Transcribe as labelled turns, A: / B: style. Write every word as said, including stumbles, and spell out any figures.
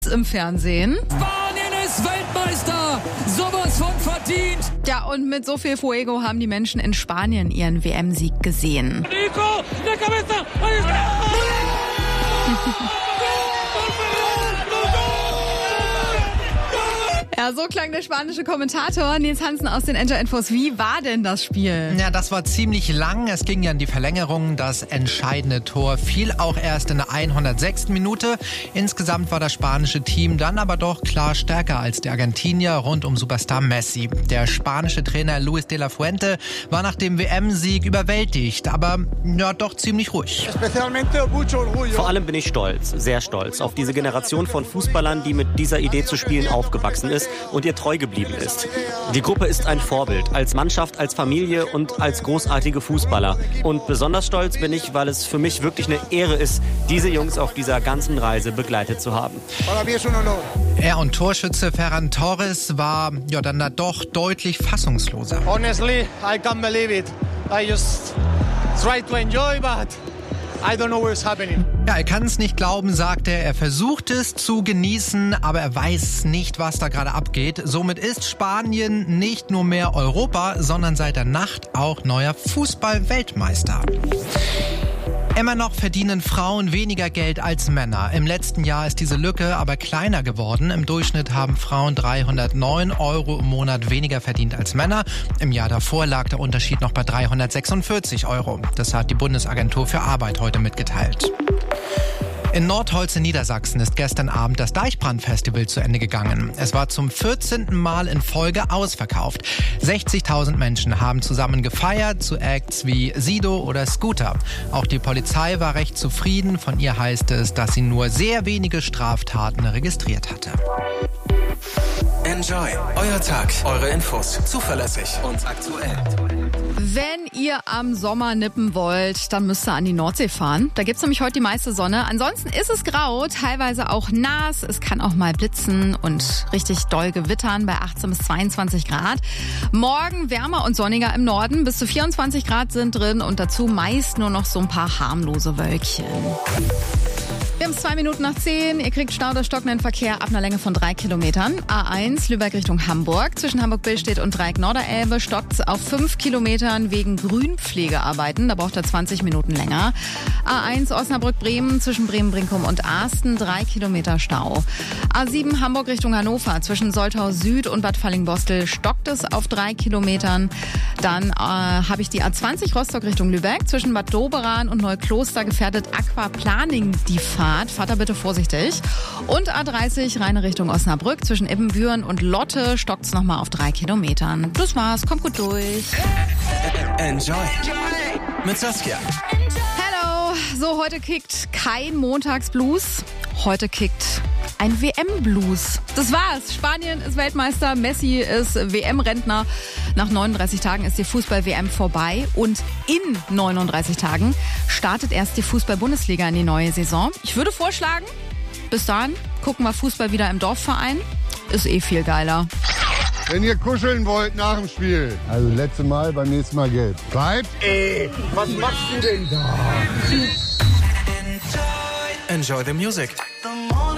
A: im Fernsehen.
B: Spanien ist Weltmeister! Sowas von verdient!
A: Ja, und mit so viel Fuego haben die Menschen in Spanien ihren W M-Sieg gesehen.
B: Nico, de cabeza!
A: Ja, so klang der spanische Kommentator Nils Hansen aus den Enjoy Infos. Wie war denn das Spiel?
C: Ja, das war ziemlich lang. Es ging ja in die Verlängerung. Das entscheidende Tor fiel auch erst in der hundertsechsten Minute. Insgesamt war das spanische Team dann aber doch klar stärker als die Argentinier rund um Superstar Messi. Der spanische Trainer Luis de la Fuente war nach dem W M-Sieg überwältigt, aber ja, doch ziemlich ruhig.
D: Vor allem bin ich stolz, sehr stolz auf diese Generation von Fußballern, die mit dieser Idee zu spielen aufgewachsen ist und ihr treu geblieben ist. Die Gruppe ist ein Vorbild, als Mannschaft, als Familie und als großartige Fußballer. Und besonders stolz bin ich, weil es für mich wirklich eine Ehre ist, diese Jungs auf dieser ganzen Reise begleitet zu haben.
C: Er und Torschütze Ferran Torres war ja dann da doch deutlich fassungsloser.
E: Honestly, I can't believe it. I just try to enjoy, but I don't know what's happening.
C: Ja, er kann es nicht glauben, sagt er. Er versucht es zu genießen, aber er weiß nicht, was da gerade abgeht. Somit ist Spanien nicht nur mehr Europa, sondern seit der Nacht auch neuer Fußball-Weltmeister. Immer noch verdienen Frauen weniger Geld als Männer. Im letzten Jahr ist diese Lücke aber kleiner geworden. Im Durchschnitt haben Frauen dreihundertneun Euro im Monat weniger verdient als Männer. Im Jahr davor lag der Unterschied noch bei dreihundertsechsundvierzig Euro. Das hat die Bundesagentur für Arbeit heute mitgeteilt. In Nordholz in Niedersachsen ist gestern Abend das Deichbrand-Festival zu Ende gegangen. Es war zum vierzehnten Mal in Folge ausverkauft. sechzigtausend Menschen haben zusammen gefeiert zu Acts wie Sido oder Scooter. Auch die Polizei war recht zufrieden. Von ihr heißt es, dass sie nur sehr wenige Straftaten registriert hatte.
F: Enjoy. Euer Tag. Eure Infos. Zuverlässig und aktuell.
A: Wenn ihr am Sommer nippen wollt, dann müsst ihr an die Nordsee fahren. Da gibt's nämlich heute die meiste Sonne. Ansonsten ist es grau, teilweise auch nass. Es kann auch mal blitzen und richtig doll gewittern bei achtzehn bis zweiundzwanzig Grad. Morgen wärmer und sonniger im Norden. Bis zu vierundzwanzig Grad sind drin und dazu meist nur noch so ein paar harmlose Wölkchen. Wir haben es zwei Minuten nach zehn. Ihr kriegt Stau oder stockenden Verkehr ab einer Länge von drei Kilometern. A eins Lübeck Richtung Hamburg. Zwischen Hamburg-Billstedt und Dreieck Norderelbe stockt es auf fünf Kilometern wegen Grünpflegearbeiten. Da braucht er zwanzig Minuten länger. A eins Osnabrück-Bremen zwischen Bremen-Brinkum und Asten. drei Kilometer Stau. A sieben Hamburg Richtung Hannover. Zwischen Soltau Süd und Bad Fallingbostel stockt es auf drei Kilometern. Dann äh, habe ich die A zwanzig Rostock Richtung Lübeck. Zwischen Bad Doberan und Neukloster gefährdet Aquaplaning die Fahrt. Fahrt da bitte vorsichtig. Und A dreißig Rheine Richtung Osnabrück. Zwischen Ibbenbüren und Lotte stockt es nochmal auf drei Kilometern. Das war's. Kommt gut durch.
F: Enjoy. Mit Saskia.
A: Hello. So, heute kickt kein Montagsblues. Heute kickt ein W M-Blues. Das war's. Spanien ist Weltmeister, Messi ist W M-Rentner. Nach neununddreißig Tagen ist die Fußball-W M vorbei und in neununddreißig Tagen startet erst die Fußball-Bundesliga in die neue Saison. Ich würde vorschlagen, bis dahin gucken wir Fußball wieder im Dorfverein. Ist eh viel geiler.
G: Wenn ihr kuscheln wollt nach dem Spiel. Also letzte Mal, beim nächsten Mal gelb. Bleibt?
E: Ey, was machst du denn da?
F: Enjoy the music.